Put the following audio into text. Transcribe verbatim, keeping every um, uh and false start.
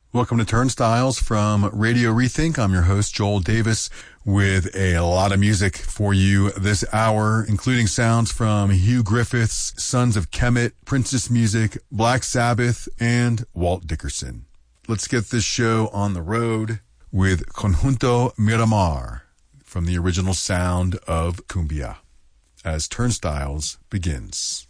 Welcome to Turnstiles from Radio Rethink. I'm your host, Joel Davis, with a lot of music for you this hour, including sounds from Hugh Griffiths, Sons of Kemet, Princess Music, Black Sabbath, and Walt Dickerson. Let's get this show on the road with Conjunto Miramar from the original sound of Cumbia as Turnstiles begins.